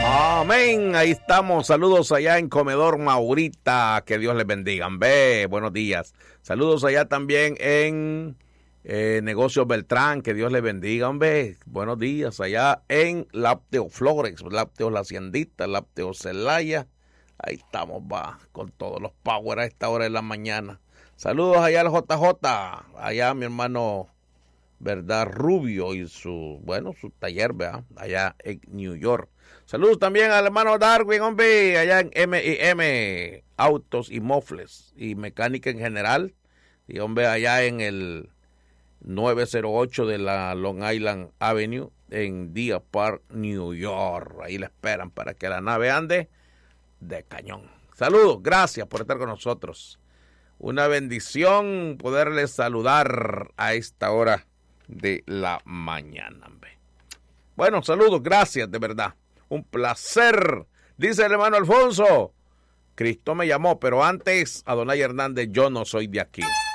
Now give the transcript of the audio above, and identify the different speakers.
Speaker 1: Amén, ahí estamos. Saludos allá en Comedor Maurita, que Dios les bendiga. Ve, buenos días. Saludos allá también en Negocios Beltrán, que Dios les bendiga. Hombre, buenos días allá en Lácteo Flores, Lácteo La Haciendita, Lácteo Celaya. Ahí estamos, va, con todos los power a esta hora de la mañana. Saludos allá al JJ, allá mi hermano, ¿verdad? Rubio y su taller, ¿verdad? Allá en New York. Saludos también al hermano Darwin, hombre, allá en M&M, Autos y Mofles y Mecánica en General. Y, hombre, allá en el 908 de la Long Island Avenue, en Deer Park, New York. Ahí le esperan para que la nave ande de cañón. Saludos, gracias por estar con nosotros. Una bendición poderles saludar a esta hora de la mañana. Hombre. Bueno, saludos, gracias, de verdad. Un placer. Dice el hermano Alfonso, Cristo me llamó, pero antes, Adonai Hernández, yo no soy de aquí.